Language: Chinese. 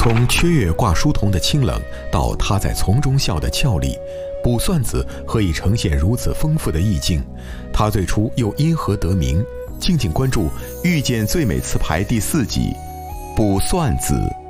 从缺月挂书童的清冷到他在丛中笑的俏丽，卜算子何以呈现如此丰富的意境？他最初又因何得名？敬请关注《遇见最美词牌》第4集《卜算子》。